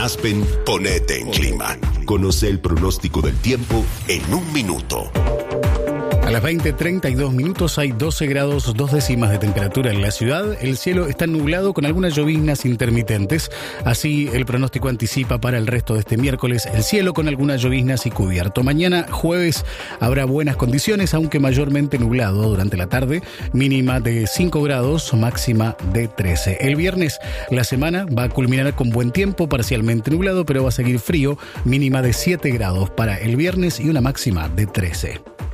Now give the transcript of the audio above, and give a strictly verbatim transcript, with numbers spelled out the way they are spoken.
Aspen, ponete en clima. Conoce el pronóstico del tiempo en un minuto. A las veinte treinta y dos minutos hay doce grados dos décimas de temperatura en la ciudad. El cielo está nublado con algunas lloviznas intermitentes. Así el pronóstico anticipa para el resto de este miércoles el cielo con algunas lloviznas y cubierto. Mañana jueves habrá buenas condiciones, aunque mayormente nublado durante la tarde. Mínima de cinco grados, máxima de trece. El viernes la semana va a culminar con buen tiempo, parcialmente nublado, pero va a seguir frío. Mínima de siete grados para el viernes y una máxima de trece.